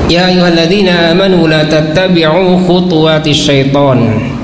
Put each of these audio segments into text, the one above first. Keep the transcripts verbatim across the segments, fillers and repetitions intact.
ยาอัยยูฮัลลซีนาอามานูลาตัตตะบิอูคุตุวาติชชัยฏอน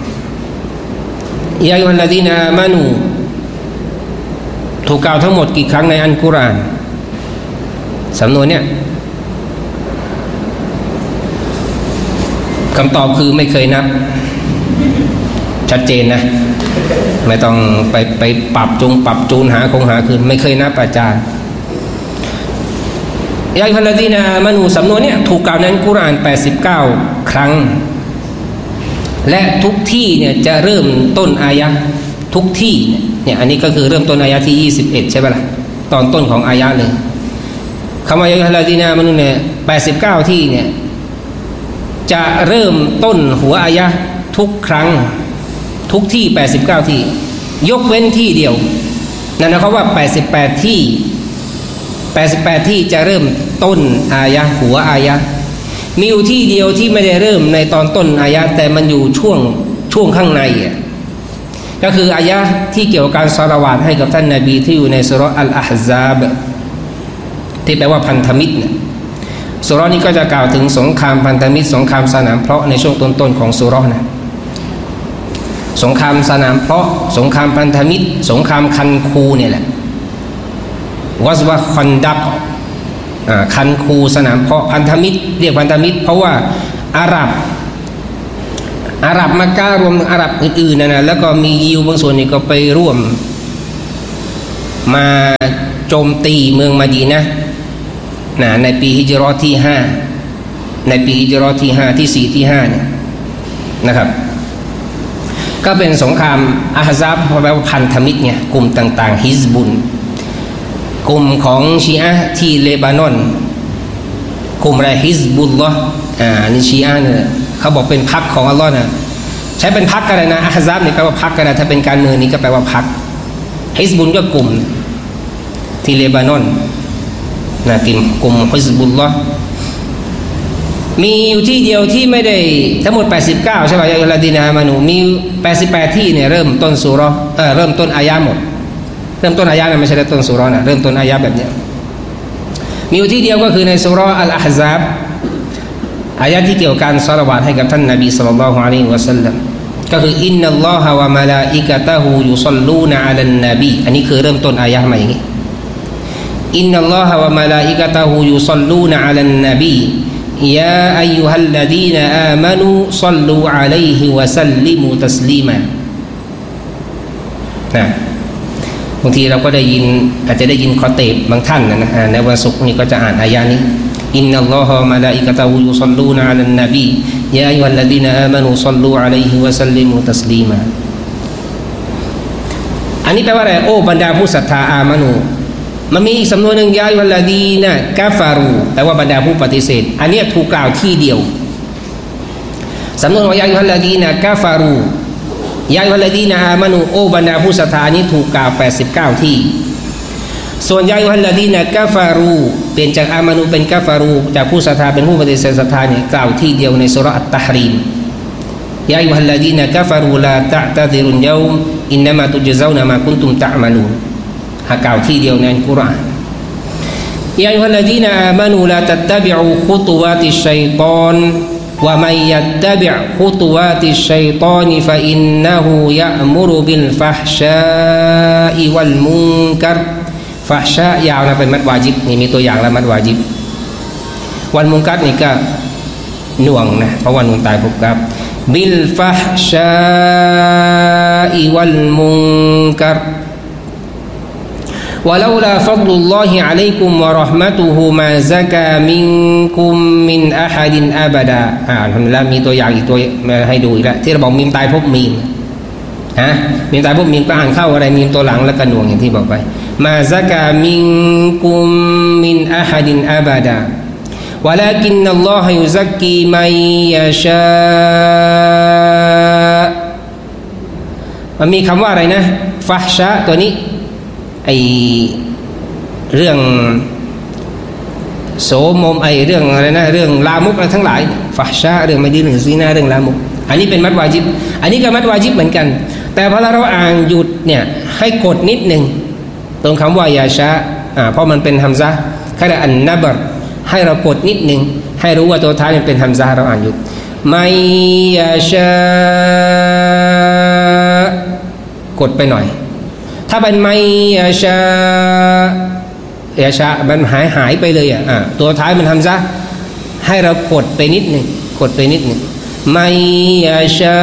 ยาอัยยูฮัลลซีนาอามานูถูกกล่าวทั้งหมดกี่ครั้งในอัลกุรอานสำนวนเนี่ยคำตอบคือไม่เคยนับชัดเจนนะไม่ต้องไปไปปรับจงปรับจูนหาคงหาคืนไม่เคยนับอาจารย์ยาอัยยูฮัลลซีนาอามานูสำนวนเนี่ยถูกกล่าวในอัลกุรอานแปดสิบเก้าครั้งและทุกที่เนี่ยจะเริ่มต้นอายะห์ทุกที่เนี่ยอันนี้ก็คือเริ่มต้นอายะห์ที่ยี่สิบเอ็ดใช่ป่ะล่ะตอนต้นของอายะห์เลยคำว่ายาอัยยูฮัลลซีนาอามานูเนี่ยแปดสิบเก้าที่เนี่ยจะเริ่มต้นหัวอายะห์ทุกครั้งทุกที่แปดสิบเก้าที่ยกเว้นที่เดียวนั่นนะครับว่าแปดสิบแปดที่แปดสิบแปดที่จะเริ่มต้นอายะห์หัวอายะห์มีอยู่ที่เดียวที่ไม่ได้เริ่มในตอนต้นอายะห์แต่มันอยู่ช่วงช่วงข้างในอ่ะก็คืออายะห์ที่เกี่ยวกับการศอลาวาตให้กับท่านนบีที่อยู่ในซูเราะห์อัลอะห์ซาบที่แปลว่าพันธมิตรเนี่ยซูเราะห์นี้ก็จะกล่าวถึงสงครามพันธมิตรสงครามสนามเพลาะในช่วงต้นๆของซูเราะห์นะสงครามสนามเพลาะสงครามพันธมิตรสงครามคันคูเนี่ยแหละวัซวะคอนดักคันคูสนามเพาะพันธมิตรเรียกพันธมิตรเพราะว่าอาหรับอาหรับมักกะฮ์รวมอาหรับอื่นๆนะนะแล้วก็มียิวบางส่วนนี่ก็ไปร่วมมาโจมตีเมืองมะดีนะห์นะในปีฮิจเราะห์ที่ห้าในปีฮิจเราะห์ที่ห้าที่สี่ที่ห้าเนี่ยนะครับก็เป็นสงครามอะห์ซาบแปลว่าพันธมิตรเนี่ยกลุ่มต่างๆฮิซบุลกลุ่มของชีอะห์ที่เลบานอนกลุ่มอะไรฮิซบุลลอฮ์อ่านี่ชีอะห์เนี่ยเขาบอกเป็นพรรคของอัลลอฮ์นะใช้เป็นพรรคก็ได้นะอะห์ซาบนี่แปลว่าพรรคก็ได้ถ้าเป็นการเมืองนี่ก็แปลว่าพรรคฮิซบุลก็กลุ่มที่เลบานอนนะกลุ่มกลุ่มฮิซบุลลอฮ์มีอยู่ที่เดียวที่ไม่ได้ทั้งหมดแปดสิบเก้าใช่ป่ะยาอัยยูฮัลลซีนาอามานูมีแปดสิบแปดที่เนี่ยเริ่มต้นซูเราะห์เอ่อเริ่มต้นอายะห์หมดเริ่มต้นอายะห์นะไม่ใช่เริ่มต้นซูเราะห์นะเริ่มต้นอายะห์แบบเนี้ยมีอยู่ที่เดียวก็คือในซูเราะห์อัลอะห์ซาบอายะห์ที่เกี่ยวกับการศอลาวาตให้กับท่านนบีศ็อลลัลลอฮุอะลัยฮิวะซัลลัมก็คืออินนัลลอฮะวะมะลาอิกะตะฮูยุศ็อลลูนะอะลันนบีอันนี้คือเริ่มต้นอายะห์มาอย่างงี้อินนัลลอฮะวะมะลาอิกะตะฮูยุศ็อลลูนะอะลันนบียาอัยยูฮัลลซีนาอามานูศ็อลลูอะลัยฮิวะซัลลิมูตัสลีมานะบางทีเราก็ได้ยินอาจจะได้ยินคอเตบบางท่านนะนะในวันศุกร์นี้ก็จะอ่านอายะนี้อินนัลลอฮะวะมะลาอิกะตะฮูยุศ็อลลูนะอะลันนบียาอัยยูฮัลลซีนาอามานูศ็อลลูอะลัยฮิวะซัลลิมูตัสลีมาอันนี้แปลว่าอะไรโอ้บรรดาผู้ศรัทธาอามานูมันมีอีกสำนวนหนึ่งยาอัยยูฮัลลซีนะกะฟารูแปลว่าบรรดาผู้ปฏิเสธอันนี้ถูกกล่าวที่เดียวสำนวนของยาอัยยูฮัลลซีนะกะฟารูยาอัยยูฮัลลซีนะอามานูโอ้บรรดาผู้ศรัทธานี้ถูกกล่าวแปดสิบเก้าที่ส่วนยาอัยยูฮัลลซีนะกะฟารูเปลี่ยนจากอามานูเป็นกะฟารูจากผู้ศรัทธาเป็นผู้ปฏิเสธศรัทธาเนี่ยกล่าวที่เดียวในซูเราะห์อัตตะฮรีมยาอัยยูฮัลลซีนะกะฟารูลาตะอ์ตะซิรุนยอมอินนะมาตุจซาอูนะมากุนตุมตะอ์มะลูนหากล่าวที่เดียวในอัลกุรอานยาอัยยูฮัลลซีนะอามานูลาตัตตะบิอูคุตุวาติชชัยฏอนวะมัยยัตตะบิอ์คุตุวาติชชัยฏอนฟะอินนะฮูยะอ์มุรุบิลฟะฮ์ชาอิวัลมุนกัรฟะฮ์ชายาวนะเป็นมัดวาญิบนี่มีตัวอย่างแล้วมัดวาญิบวัลมุนกัรนี่ก็หน่วงนะเพราะว่านูนตายปุ๊บครับบิลฟะฮ์ชาอิวัลมุนกัรولولا فضل الله عليكم ورحمته ما زكى منكم من أحد أبدا อ่าอัลฮัมดุลิลละห์มีตัวอย่างอีกตัวมาให้ดูอีกแล้วที่เราบอกมีมตายพบมีมฮะมีมตายพบมีมก็อ่านเข้าอะไรมีมตัวหลังแล้วก็หน่วงอย่างที่บอกไปมาซักามินกุมมินอะฮัดินอะบะดาวะลากินนัลลอฮะยุซักกีมันยะชามันมีคำว่าอะไรนะฟะฮ์ชาตัวนี้ไอเรื่องโสมมไอเรื่องอะไรนะเรื่องลามุกอะไรทั้งหลายฟะฮ์ชาเรื่องไม่ดีเรื่องซีนาเรื่องลามุกอันนี้เป็นมัดวาญิบอันนี้ก็มัดวาญิบเหมือนกันแต่พอเราอ่านหยุดเนี่ยให้กดนิดหนึ่งตรงคำว่ายาชาอ่าเพราะมันเป็นฮัมซะห์คาอันนับรให้เรากดนิดหนึ่งให้รู้ว่าตัวท้ายเป็นฮัมซะห์เราอ่านอยู่ไมยาชากดไปหน่อยถ้าเป็นไมยาชายาชามันหายหายไปเลยอ่ะอ่ะตัวท้ายมันฮัมซะห์ให้เรากดไปนิดหนึ่งกดไปนิดหนึ่งไมยาชา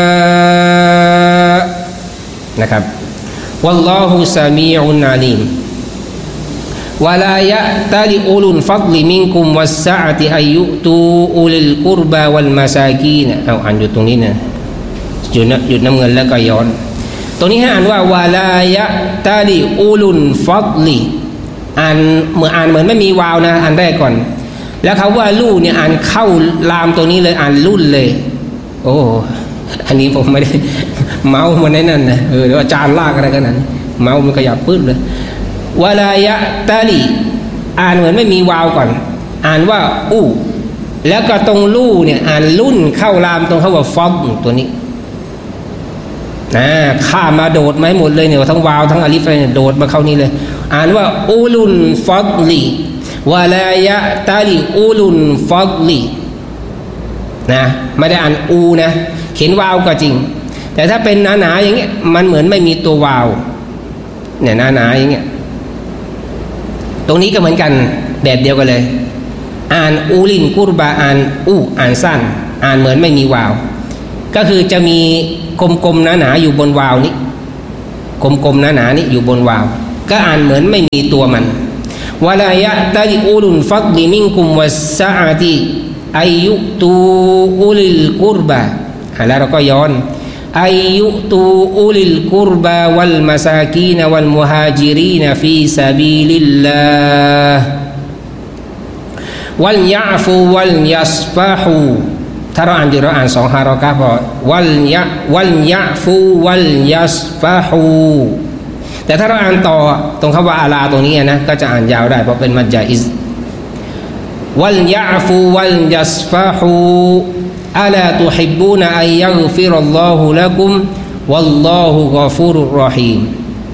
นะครับวัลลอฮุซะมีอุนอาลีมวะลายะตาลิอุลุลฟัฎลิมินกุมวัสซะอะติอายุตูอุลิลกุรบาวัลมาซากีนเอาอ่านอยู่ตรงนี้นะหยุดนะหยุดน้ำเงินแล้วก็ย้อนตรงนี้ให้อ่านว่าวะลายะตาลิอุลุลฟัฎลิอ่านเหมือนอ่านเหมือนไม่มีวาวนะอ่านแรกก่อนแล้วเขาว่าลู่เนี่ยอ่านเข้าลามตัวนี้เลยอ่านลุ่นเลยโอ้อันนี้ผมไม่ได้เมาส์มันนั่นนะเออหรือว่าจานลากอะไรกันนั้นเมาส์มันขยับปื้ดเลยวะลายะตาลีอ่านเหมือนไม่มีวาวก่อนอ่านว่าอู้แล้วก็ตรงลู่เนี่ยอ่านลุ่นเข้าลามตรงเขาว่าฟอดตัวนี้นะข้ามาโดดมาให้หมดเลยเนี่ยทั้งวาวทั้งอลิฟเนี่ยโดดมาเข้านี่เลยอ่านว่าอูลุนฟอดลีวะลายะตาลีอูลุนฟอดลีนะไม่ได้อ่านอูนะเขียนวาวก็จริงแต่ถ้าเป็นหนาๆอย่างเงี้ยมันเหมือนไม่มีตัววาวเนี่ยหนาๆอย่างเงี้ยตรงนี้ก็เหมือนกันแบบเดียวกันเลยอ่านอูลินกุรบาอ่านอูอ่านสั้นอ่านเหมือนไม่มีวาวก็คือจะมีกลมๆหนาๆอยู่บนวาวนี้กลมๆหนาๆนี้อยู่บนวาวก็อ่านเหมือนไม่มีตัวมันวะลายะตาลิอูลุนฟัฎลิมินกุมวัสซะอะติอายุตูอุลิลกุรบาแล้วเราก็ย้อนอายุตูอุลิลกุรบาวัลมาซากีนวัลมุฮาจิรีนฟีซาบีลิลลาห์วัลยะฟูวัลยัสฟะฮูถ้าเราอ่านอยู่เราอ่านสองฮารอกะพอวัลยะวัลยะฟูวัลยัสฟะฮูแต่ถ้าเราอ่านต่อตรงคำว่าอาลาตรงนี้นะก็จะอ่านยาวได้เพราะเป็นมัดญะอิซวัลยะฟูวัลยัสฟะฮูอะลาตุฮิบบูนอัยยัฆฟิรัลลอฮุละกุมวัลลอฮุฆอฟูรุรเราะฮีม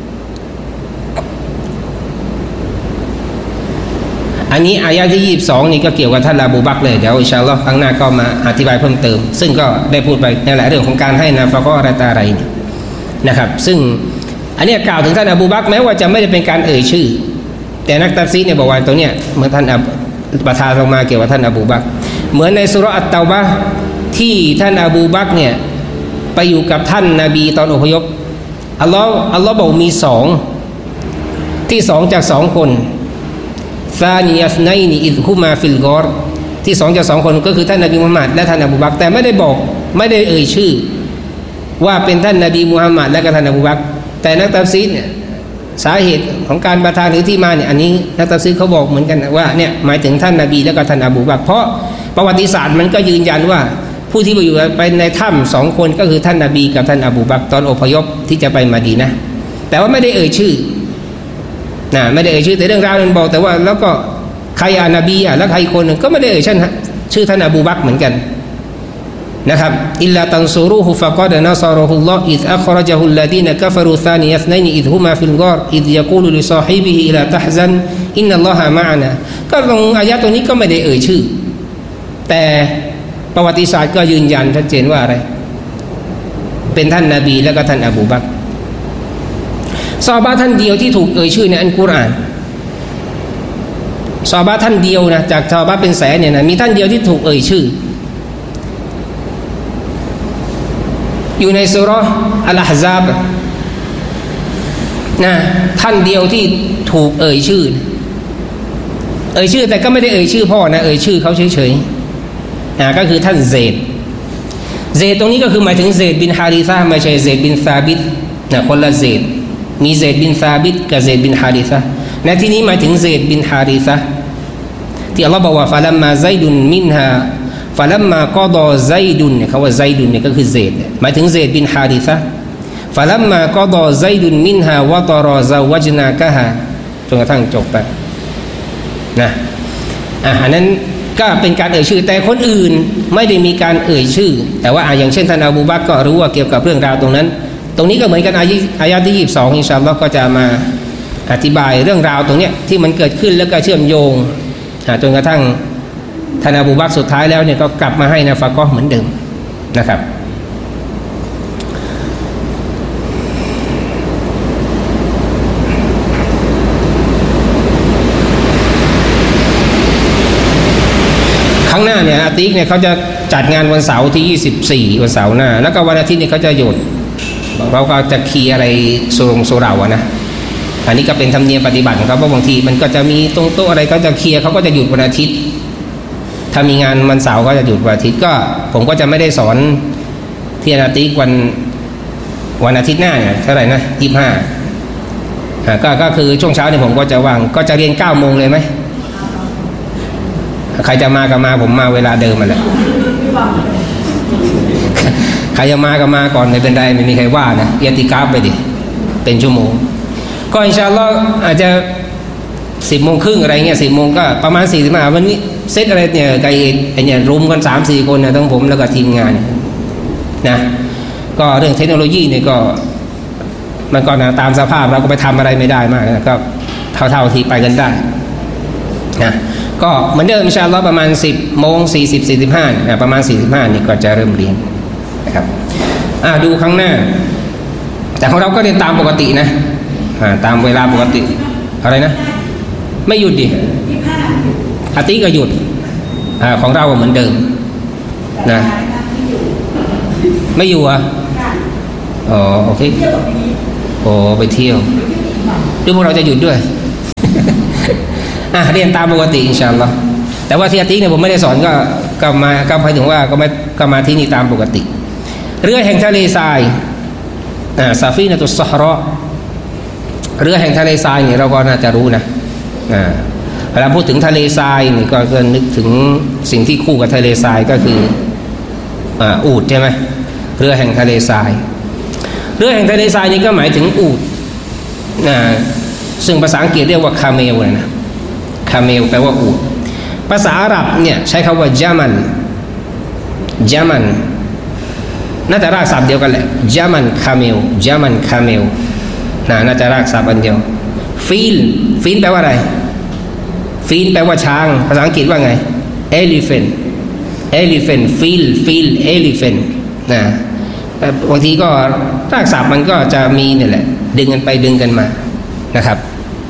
อันนี้อายะที่ยี่สิบสองนี่ก็เกี่ยวกับท่านอบูบักรเลยเดี๋ยวอินชาอัลลอฮ์ครั้งหน้าก็มาอธิบายเพิ่มเติมซึ่งก็ได้พูดไปในหลายเรื่องของการให้นาฟะกออะไรต่ออะไรนะครับซึ่งอันนี้กล่าวถึงท่านอบูบักรแม้ว่าจะไม่ได้เป็นการเอ่ยชื่อแต่นักตัฟซีรเนี่ยบอกว่าตรงเนี้ยเมื่อท่านประทานลงมาเกี่ยวกับท่านอบูบักรเหมือนในสุเราะห์อัตเตาบะห์ที่ท่านอบูบักรเนี่ยไปอยู่กับท่านนบีตอนอพยพอัลลอฮ์อัลลอฮ์บอกมีสองที่สองจากสองคนซานียัสไนนีอิซฮุมาฟิลกอรที่สองจากสองคนก็คือท่านนบีมุฮัมมัดและท่านอบูบักรแต่ไม่ได้บอกไม่ได้เอ่ยชื่อว่าเป็นท่านนบีมุฮัมมัดและก็ท่านอบูบักรแต่นักตัฟซีรเนี่ยสาเหตุของการประทานหรือที่มาเนี่ยอันนี้นักตัฟซีรเขาบอกเหมือนกันว่าเนี่ยหมายถึงท่านนบีและก็ท่านอบูบักรเพราะประวัติศาสตร์มันก็ยืนยันว่าผู้ที่ไปอยู่ไปในถ้ำสองคนก็คือท่านนบีกับท่านอบูบักรตอนอพยพที่จะไปมะดีนะห์แต่ว่าไม่ได้เอ่ยชื่อนะไม่ได้เอ่ยชื่อแต่เรื่องราวนั้นบอกแต่ว่าแล้วก็ใครอ่านนบีอ่ะแล้วใครคนหนึ่งก็ไม่ได้เอ่ยชื่อชื่อท่านอบูบักรเหมือนกันนะครับอิลลาตันซูรูฮุฟะกอดนะซารุฮุลลอฮ์อิซอัคเราะญะฮุลลดีนกัฟรูซานียัสไนนีอิซฮุมาฟิลกอรอิซยะกูลุลิซอฮิบิฮิลาตัฮซันอินนัลลอฮะมะอานะก็ตรงอายะห์ตรงนี้ก็ไม่ได้เอ่ยชื่อแต่ประวัติศาสตร์ก็ยืนยันชัดเจนว่าอะไรเป็นท่านนบีและก็ท่านอบูบักรซอฮาบะห์ท่านเดียวที่ถูกเอ่ยชื่อในอัลกุรอานซอฮาบะห์ท่านเดียวนะจากซอฮาบะห์เป็นแสนเนี่ยนะมีท่านเดียวที่ถูกเอ่ยชื่ออยู่ในซูเราะห์อัลอะห์ซาบนะท่านเดียวที่ถูกเอ่ยชื่อเอ่ยชื่อแต่ก็ไม่ได้เอ่ยชื่อพ่อนะเอ่ยชื่อเขาเฉยๆอ่าก็คือท่านเซดเซดตรงนี้ก็คือหมายถึงเซดบินฮาริซะห์ไม่ใช่เซดบินซาบิตนะคนละเซดมีเซดบินซาบิตกับเซดบินฮาริซะห์ในที่นี้หมายถึงเซดบินฮาริซะห์ที่อัลลอฮ์บอกว่าฟะลัมมาซัยดุนมินฮาฟะลัมมากอฎอไซดุนเนี่ยคำว่าไซดุนเนี่ยก็คือเซดหมายถึงเซดบินฮาริซะห์ฟะลัมมากอฎอไซดุนมินฮาวะตารอซะวัจนากะฮาจนกระทั่งจบไปนะอ่ะอันนั้นก็เป็นการเอ่ยชื่อแต่คนอื่นไม่ได้มีการเอ่ยชื่อแต่ว่าอย่างเช่นท่านอบูบักรก็รู้ว่าเกี่ยวกับเรื่องราวตรงนั้นตรงนี้ก็เหมือนกันอายะอายะที่ยี่สิบสองอินชาอัลลอฮ์ก็จะมาอธิบายเรื่องราวตรงเนี้ยที่มันเกิดขึ้นแล้วก็เชื่อมโยงจนกระทั่งท่านอบูบักรสุดท้ายแล้วเนี่ยก็กลับมาให้นาฟะกอฮ์เหมือนเดิมนะครับครั้งหน้าเนี่ยอาติกเนี่ยเขาจะจัดงานวันเสาร์ที่ยี่สิบสี่วันเสาร์หน้าแล้วก็วันอาทิตย์เนี่ยเขาจะหยุดเราก็จะเคลียร์อะไรสุรงสุเราอะนะอันนี้ก็เป็นธรรมเนียมปฏิบัติของเขาเพราะบางทีมันก็จะมีตรงโต๊ะอะไรก็จะเคลียร์เขาก็จะหยุดวันอาทิตย์ถ้ามีงานวันเสาร์ก็จะหยุดวันอาทิตย์ก็ผมก็จะไม่ได้สอนที่อาติกวันวันอาทิตย์หน้าเนี่ยเท่าไหร่นะยี่สิบห้าก็ก็คือช่วงเช้าเนี่ยผมก็จะว่างก็จะเรียนเก้าโมงเลยไหมใครจะมาก็มาผมมาเวลาเดิมมาแหละใครจะมาก็มาก่อนไม่เป็นไรไม่มีใครว่านะเอียติกาฟไปดิเป็นชั่วโมงก็อินชาอัลลอฮ์อาจจะสิบโมงครึ่งอะไรเงี้ยสิบโมงก็ประมาณสี่สิบห้าวันนี้เซตอะไรเนี่ยไอ้เนี่ยรุมกันสามสี่คนเนี่ยทั้งผมแล้วก็ทีมงานนะก็เรื่องเทคโนโลยีเนี่ยก็มันก็นะตามสภาพเราก็ไปทำอะไรไม่ได้มากนะก็เท่าๆที่ไปกันได้นะก็เหมือนเดิมอินชาอัลลอฮ์ประมาณสิบโมงสี่สิบสี่สิบห้านะประมาณสี่สิบห้านี่ก็จะเริ่มเรียนนะครับอ่าดูข้างหน้าแต่ของเราก็เรียนตามปกตินะอ่าตามเวลาปกติอะไรนะไม่หยุดดิอาทิตย์ก็หยุดอ่าของเราเหมือนเดิมนะไม่อยู่อ่ะอ๋อโอเคโอ้ไปเที่ยวหรือพวกเราจะหยุดด้วยอ่ะเรียนตามปกติอินชาอัลลอฮ์แต่ว่าที่อาทิตย์เนี่ยผมไม่ได้สอนก็ก็มาก็หมายถึงว่าก็ไม่ก็มาที่นี่ตามปกติเรือแห่งทะเลทรายอ่าซาฟีนะตุสซอฮเราะห์เรือแห่งทะเลทรายนี่เราก็น่าจะรู้นะอ่าเวลาพูดถึงทะเลทรายนี่ก็จะนึกถึงสิ่งที่คู่กับทะเลทรายก็คืออ่าอูฐใช่ไหมเรือแห่งทะเลทรายเรือแห่งทะเลทรายนี่ก็หมายถึงอูฐอ่าซึ่งภาษาอังกฤษเรียกว่าคาเมลนะคาเมลแปลว่าอูฐภาษาอาหรับเนี่ยใช้คำว่าจามันจามันน่าจะรากศัพท์เดียวกันแหละจามันคาเมลจามันคาเมลน่าน่าจะรากศัพท์อันเดียวฟีลฟีลแปลว่าอะไรฟีลแปลว่าช้างภาษาอังกฤษว่าไง elephant elephant ฟีลฟีล elephant นะบางทีก็รากศัพท์มันก็จะมีเนี่ยแหละดึงกันไปดึงกันมานะครับ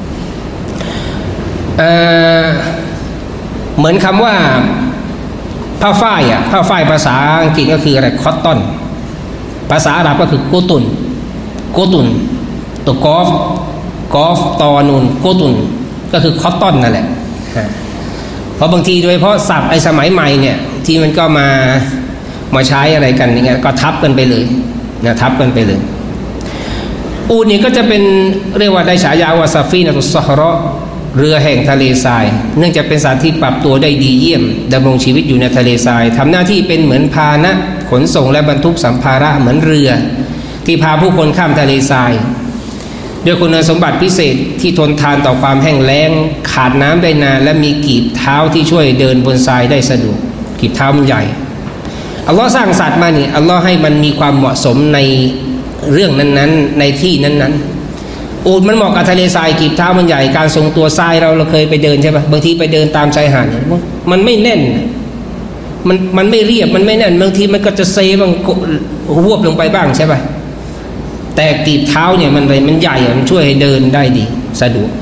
เอ่อเหมือนคำว่าผ้าฝ้ายอ่ะผ้าฝ้ายภาษาอังกฤษก็คืออะไรคอตตอนภาษาอาหรับก็คือโกตุนโกตุนตัวกอฟกอฟตอนูนโกตุนก็คือคอตตอนนั่นแหละเพราะบางทีโดยเฉพาะศัพท์ไอ้สมัยใหม่เนี่ยที่มันก็มามาใช้อะไรกันอย่างเงี้ยก็ทับกันไปเลยนะทับกันไปเลยอูฐนี่ก็จะเป็นเรียกว่าได้ฉายาว่าซาฟีนะตุสซอฮเราะห์เรือแห่งทะเลทรายเนื่องจากเป็นสัตว์ที่ปรับตัวได้ดีเยี่ยมดำรงชีวิตอยู่ในทะเลทรายทำหน้าที่เป็นเหมือนพาหนะขนส่งและบรรทุกสัมภาระเหมือนเรือที่พาผู้คนข้ามทะเลทรายด้วยคุณสมบัติพิเศษที่ทนทานต่อความแห้งแล้งขาดน้ำได้นานและมีกีบเท้าที่ช่วยเดินบนทรายได้สะดวกกีบเท้ามันใหญ่อัลลอฮ์สร้างสัตว์มานี่อัลลอฮ์ให้มันมีความเหมาะสมในเรื่องนั้นๆในที่นั้นๆอูฐมันเหมาะกับทะเลทรายกีบเท้ามันใหญ่การทรงตัวทรายเราเราเคยไปเดินใช่ปะบางทีไปเดินตามชายหาดมันไม่แน่นมันมันไม่เรียบมันไม่แน่นบางทีมันก็จะเซบางหวบลงไปบ้างใช่ปะแต่กีบเท้าเนี่ยมันมันใหญ่มันช่วยให้เดินได้ดีสะดวก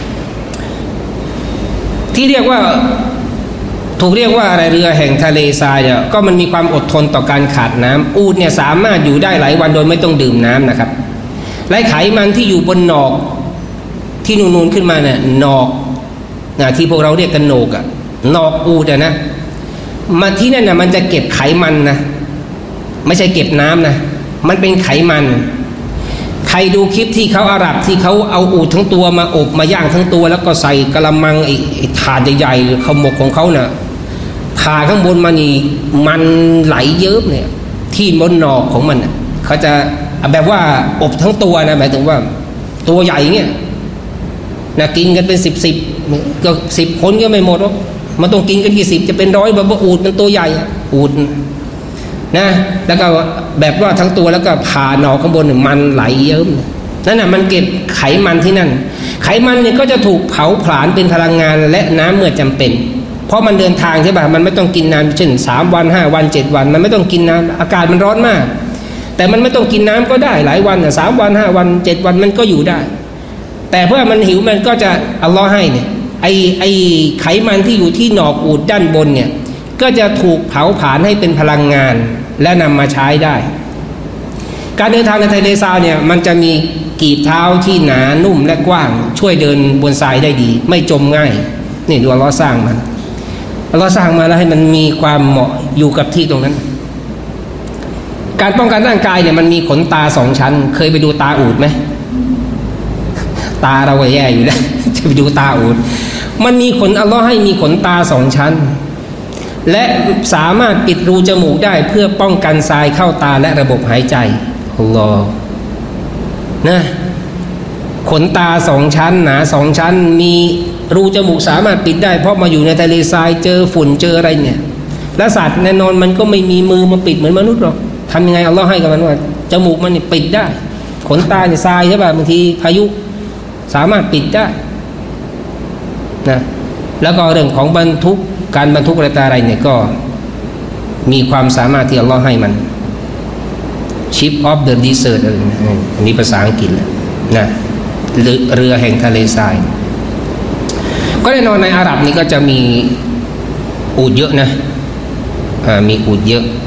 ที่เรียกว่าถูกเรียกว่าอะไรเรือแห่งทะเลทรายเนี่ยก็มันมีความอดทนต่อการขาดน้ำอูฐเนี่ยสามารถอยู่ได้หลายวันโดยไม่ต้องดื่มน้ำนะครับและไขมันที่อยู่บนหนอกที่นูนๆขึ้นมาเนี่ยหนอกนะที่พวกเราเรียกกันโหนกอะหนอกอูฐนะมาที่นั่นนะมันจะเก็บไขมันนะไม่ใช่เก็บน้ำนะมันเป็นไขมันใครดูคลิปที่เขาอาหรับที่เขาเอาอูฐทั้งตัวมาอบมาย่างทั้งตัวแล้วก็ใส่กระมังไอ้ถาดใหญ่ๆหรือข้าวหมกของเขาเนี่ยผ่าข้างบนมานี่มันไหลเยิ้มเนี่ยที่บนหนอกของมันเขาจะแบบว่าอบทั้งตัวนะหมายถึงว่าตัวใหญ่เงี้ยนะกินกันเป็นสิบสิบก็สิบคนก็ไม่หมดหรอกมันต้องกินกันกี่สิบจะเป็นร้อยแบบว่าอูฐมันตัวใหญ่อูฐนะแล้วก็แบบว่าทั้งตัวแล้วก็ผ่าหนอกข้างบนมันไหลเยิ้มนั่นน่ะมันเก็บไขมันที่นั่นไขมันเนี่ยก็จะถูกเผาผลาญเป็นพลังงานและน้ำเมื่อจำเป็นเพราะมันเดินทางใช่ป่ะมันไม่ต้องกินนานเช่นสามวันห้าวันเจ็ดวันมันไม่ต้องกินนานอากาศมันร้อนมากแต่มันไม่ต้องกินน้ำก็ได้หลายวันอ่ะสามวันห้าวันเจ็ดวันมันก็อยู่ได้แต่เพื่อมันหิวมันก็จะอัลลอฮ์ให้เนี่ยไอไอไขมันที่อยู่ที่หนอกอูฐด้านบนเนี่ยก็จะถูกเผาผลาญให้เป็นพลังงานและนำมาใช้ได้การเดินทางในทะเลทรายเนี่ยมันจะมีกีบเท้าที่หนานุ่มและกว้างช่วยเดินบนทรายได้ดีไม่จมง่ายนี่ดูอัลลอฮ์สร้างมันอัลลอฮ์สร้างมาแล้วให้มันมีความเหมาะอยู่กับที่ตรงนั้นการป้องกันร่างกายเนี่ยมันมีขนตาสองชั้นเคยไปดูตาอูฐไหมตาเราก็แย่อยู่แล้ว จะไปดูตาอูฐมันมีขนอัลลอฮ์ให้มีขนตาสองชั้นและสามารถปิดรูจมูกได้เพื่อป้องกันทรายเข้าตาและระบบหายใจอัลลอฮ์นะขนตาสองชั้นหนาสองชั้นมีรูจมูกสามารถปิดได้เพราะมาอยู่ในทะเลทรายเจอฝุ่นเจออะไรเนี่ยและสัตว์แน่นอนมันก็ไม่มีมือมาปิดเหมือนมนุษย์หรอกทำยังไงอัลลอฮ์ให้กับมันว่าจมูกมันปิดได้ขนตาเนี่ยทรายใช่ป่ะบางทีพายุสามารถปิดได้นะแล้วก็เรื่องของบรรทุกการบรรทุกอะไรต่ออะไรเนี่ยก็มีความสามารถที่อัลลอฮ์ให้มัน Ship of the Desert เอออันนี้ภาษาอังกฤษนะเรือแห่งทะเลทรายก็แน่นอนในอาหรับนี่ก็จะมีอูฐเยอะนะมีอูฐเยอะ